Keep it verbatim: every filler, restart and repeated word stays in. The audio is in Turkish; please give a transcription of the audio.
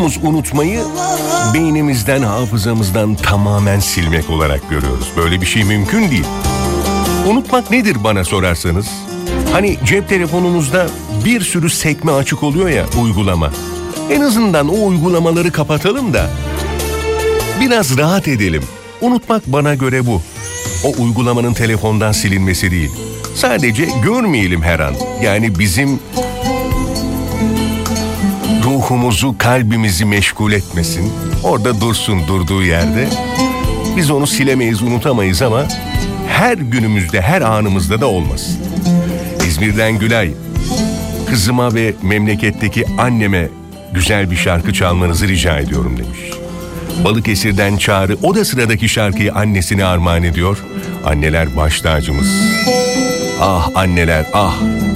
Çoğumuz unutmayı beynimizden, hafızamızdan tamamen silmek olarak görüyoruz. Böyle bir şey mümkün değil. Unutmak nedir bana sorarsanız? Hani cep telefonumuzda bir sürü sekme açık oluyor ya, uygulama. En azından o uygulamaları kapatalım da biraz rahat edelim. Unutmak bana göre bu. O uygulamanın telefondan silinmesi değil. Sadece görmeyelim her an. Yani bizim ruhumuzu, kalbimizi meşgul etmesin. Orada dursun durduğu yerde. Biz onu silemeyiz, unutamayız ama her günümüzde, her anımızda da olmasın. İzmir'den Gülay, kızıma ve memleketteki anneme güzel bir şarkı çalmanızı rica ediyorum demiş. Balıkesir'den Çağrı, o da sıradaki şarkıyı annesine armağan ediyor. Anneler baş tacımız. Ah anneler, ah!